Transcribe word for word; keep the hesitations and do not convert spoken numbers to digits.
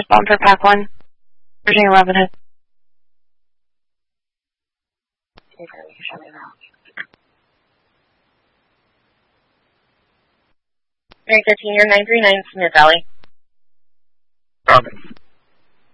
Westbound for Pack one. Virginia Ravenhead. nine fifteen, you're nine three nine Smith Valley. Robin.